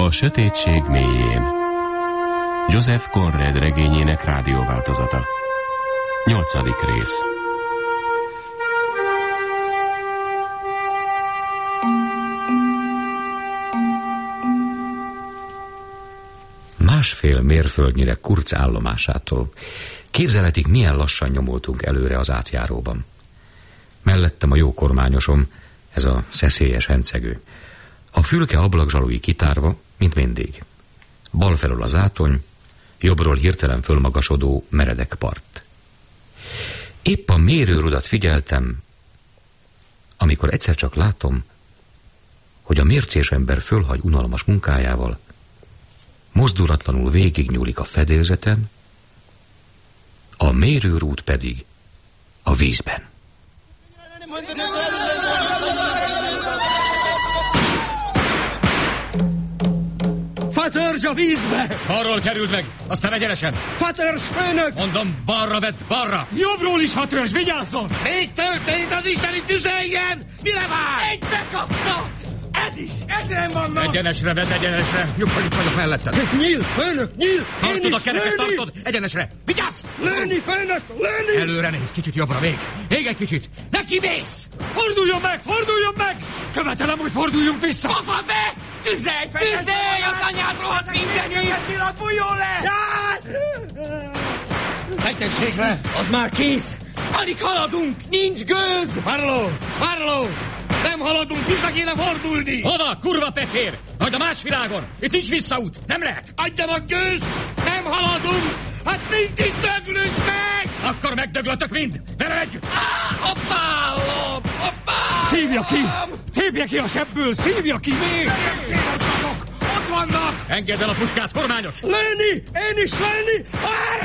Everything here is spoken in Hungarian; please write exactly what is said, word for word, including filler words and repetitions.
A sötétség mélyén. Joseph Conrad regényének rádióváltozata. Nyolcadik rész. Másfél mérföldnyire Kurz állomásától képzeletig milyen lassan nyomultunk előre az átjáróban. Mellettem a jó kormányosom, ez a szeszélyes hencegő. A fülke ablakzsalói kitárva, mint mindig. Bal felől az átony, jobbról hirtelen fölmagasodó meredek part. Épp a mérőrudat figyeltem, amikor egyszer csak látom, hogy a mércés ember fölhagy unalmas munkájával, mozdulatlanul végignyúlik a fedélzeten, a mérőrúd pedig a vízben. Fatörzs a vízbe! Arról került meg, aztán egyenesen. Fatörzs főnök! Mondom, balra vett, balra! Jobbról is hatörzs, vigyázzon! Még történt az isteni tüzeljen! Mire vár? Egy bekapta! Ez is! Ezen vannak! Egyenesre vedd, egyenesre! Nyugodj, itt vagyok melletted! Nyíl, főnök, nyíl! Tartod a kereket, tartod! Egyenesre! Vigyázz! Lőni, főnök, lőni! Előre néz, kicsit jobbra, még! Még egy kicsit! Neki mész! Forduljon meg, forduljon meg! Követelem, hogy forduljunk vissza! Papa, be! Tüzelj, tüzelj! Az anyád rohadt mindenit! Bújjon le! Fegytegségre! Az már kész! Alig haladunk! Nincs gőz! Marló! Marló! Nem haladunk, vissza kéne fordulni! Hova, kurva pecér? Majd a más világon! Itt nincs visszaút! Nem lehet! Adjanak gőz! Nem haladunk! Hát mind itt döglünk meg! Akkor megdöglötök mind! Vele együtt! Hoppá, lob! Hoppá! Szívja ki! Tépje ki a sebből! Szívja ki még! Célozzatok! Ott vannak! Engedd el a puskát, kormányos! Lőni! Én is lőni! Hára!